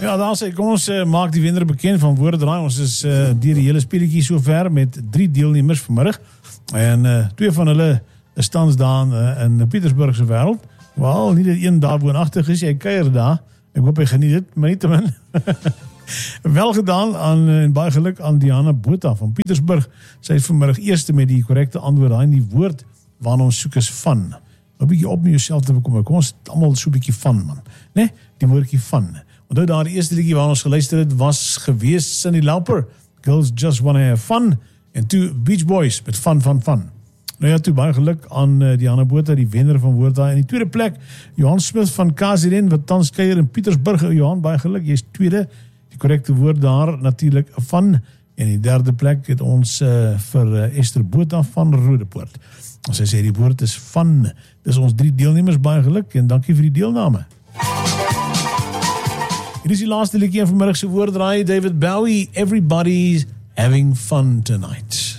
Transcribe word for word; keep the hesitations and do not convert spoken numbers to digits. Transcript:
Ja, daar sê, kom ons uh, maak die wenner bekend van Woordraai. Ons is uh, deur die hele speletjie sover met drie deelnemers vanmiddag. En uh, twee van hulle is tans daar uh, in Pietersburgse wêreld. Wel, nie dat een daar woonagtig is, hy kuier daar. Ek hoop hy geniet dit, maar nie te min. Wel gedaan aan, en baie geluk aan Diana Botha van Pietersburg. Sy is vanmiddag eerste met die korrekte antwoord. Daai die woord waarna ons soek is van. 'n Bietjie op met jouself te bekom. Kom ons almal so 'n bietjie van, man. Né? Die woordjie van. Onthou daar die eerste liedjie waarna ons geluister het was gewees Cyndi Lauper, Girls Just Wanna Have Fun, en toe Beach Boys met Fun Fun Fun. Nou ja, toe baie geluk aan uh, Diana Botha, die wenner van Woordraai. In die tweede plek, Johan Smith van K Z N, wat tans kuier in Pietersburg. Johan, baie geluk, jy is tweede. Die korrekte woord daar natuurlik van. En die derde plek het ons uh, vir uh, Esther Botha van Rodepoort. As sy sê die woord is van. Dis ons drie deelnemers, baie geluk en dankie vir die deelname. Hier is die laaste liedjie van vanmiddag se Woordraai. David Bowie, Everybody's Having Fun Tonight.